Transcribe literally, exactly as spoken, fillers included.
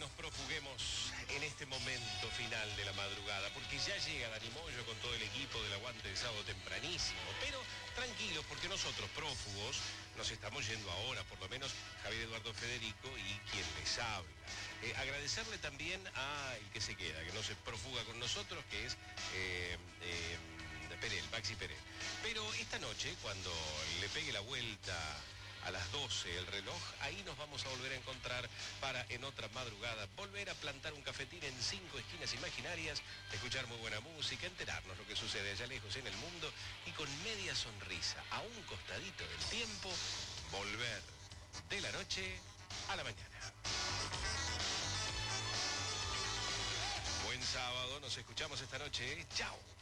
nos profuguemos en este momento final de la madrugada, porque ya llega Dani Moyo con todo el equipo del Aguante de Sábado tempranísimo, pero tranquilos, porque nosotros, prófugos, nos estamos yendo ahora, por lo menos Javier Eduardo Federico y quien les habla. Eh, agradecerle también a el que se queda, que no se profuga con nosotros, que es eh, eh, Perel, Maxi Perel. Pero esta noche, cuando le pegue la vuelta a las doce el reloj, ahí nos vamos a volver a encontrar para, en otra madrugada, volver a plantar un cafetín en cinco esquinas imaginarias, escuchar muy buena música, enterarnos lo que sucede allá lejos en el mundo y con media sonrisa, a un costadito del tiempo, volver de la noche a la mañana. Buen sábado, nos escuchamos esta noche. Chao.